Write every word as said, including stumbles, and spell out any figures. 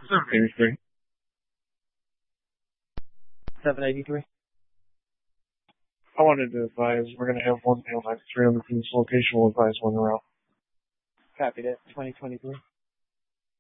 seven eighty-three. seven eighty-three. I wanted to advise we're going to have one mail ninety-three on the Phoenix location. We'll advise when they're out. Copy that. twenty twenty-three.